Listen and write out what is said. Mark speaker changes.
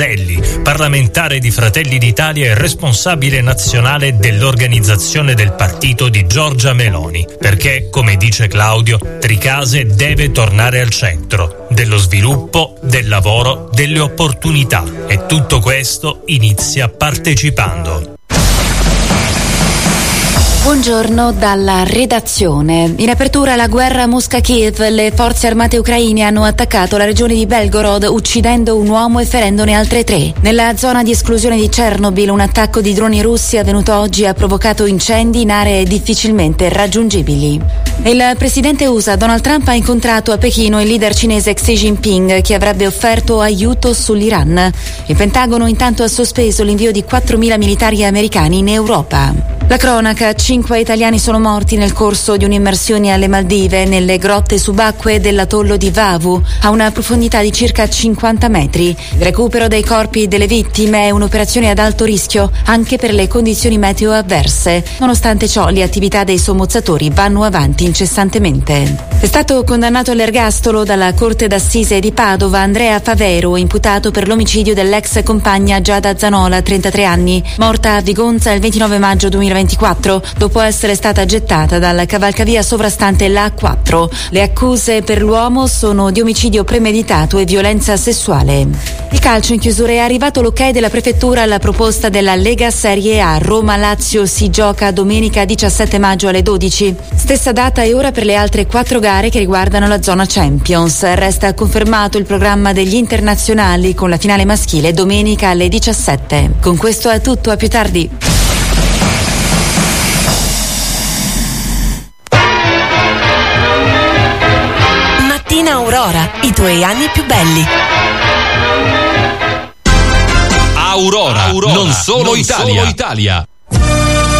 Speaker 1: Donzelli, parlamentare di Fratelli d'Italia e responsabile nazionale dell'organizzazione del partito di Giorgia Meloni, perché, come dice Claudio, Tricase deve tornare al centro dello sviluppo, del lavoro, delle opportunità, e tutto questo inizia partecipando.
Speaker 2: Buongiorno dalla redazione. In apertura la guerra Mosca-Kiev, le forze armate ucraine hanno attaccato la regione di Belgorod uccidendo un uomo e ferendone altre 3. Nella zona di esclusione di Chernobyl un attacco di droni russi avvenuto oggi ha provocato incendi in aree difficilmente raggiungibili. Il presidente USA Donald Trump ha incontrato a Pechino il leader cinese Xi Jinping, che avrebbe offerto aiuto sull'Iran. Il Pentagono intanto ha sospeso l'invio di 4.000 militari americani in Europa. La cronaca: 5 italiani sono morti nel corso di un'immersione alle Maldive, nelle grotte subacquee dell'atollo di Vavu, a una profondità di circa 50 metri. Il recupero dei corpi delle vittime è un'operazione ad alto rischio, anche per le condizioni meteo avverse. Nonostante ciò, le attività dei sommozzatori vanno avanti incessantemente. È stato condannato all'ergastolo dalla Corte d'Assise di Padova Andrea Favero, imputato per l'omicidio dell'ex compagna Giada Zanola, 33 anni, morta a Vigonza il 29 maggio 2024, dopo essere stata gettata dalla cavalcavia sovrastante la A4. Le accuse per l'uomo sono di omicidio premeditato e violenza sessuale. Il calcio in chiusura: è arrivato l'ok della prefettura alla proposta della Lega Serie A. Roma-Lazio si gioca domenica 17 maggio alle 12. Stessa data e ora per le altre 4 gare che riguardano la zona Champions. Resta confermato il programma degli internazionali con la finale maschile domenica alle 17. Con questo è tutto, a più tardi.
Speaker 3: Mattina Aurora, i tuoi anni più belli.
Speaker 4: Aurora, non solo Italia.